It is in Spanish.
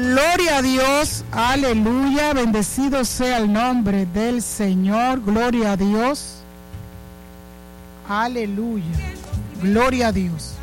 Gloria a Dios, aleluya, bendecido sea el nombre del Señor, gloria a Dios, aleluya, gloria a Dios.